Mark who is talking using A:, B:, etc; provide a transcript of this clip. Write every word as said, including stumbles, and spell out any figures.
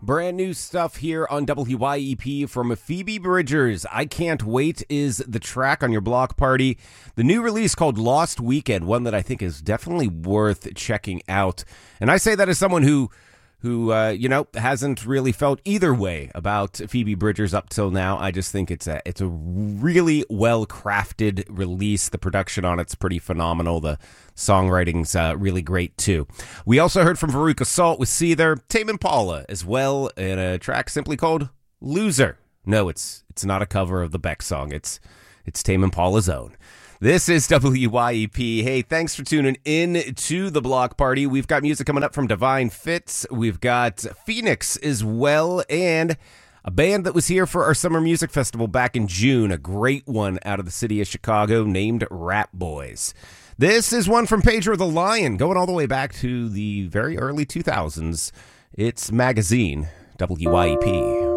A: Brand new stuff here on W Y E P from Phoebe Bridgers. I Can't Wait is the track on your block party. The new release called Lost Weekend, one that I think is definitely worth checking out. And I say that as someone who, who uh, you know, hasn't really felt either way about Phoebe Bridgers up till now. I just think it's a it's a really well-crafted release. The production on it's pretty phenomenal. The songwriting's uh, really great, too. We also heard from Veruca Salt with Seether, Tame Impala as well, in a track simply called Loser. No, it's it's not a cover of the Beck song. It's it's Tame Impala's own. This is W Y E P. Hey, thanks for tuning in to the block party. We've got music coming up from Divine Fits. We've got Phoenix as well, and a band that was here for our Summer Music Festival back in June, a great one out of the city of Chicago named Rat Boys. This is one from Pedro the Lion, going all the way back to the very early two thousands. It's Magazine, W Y E P.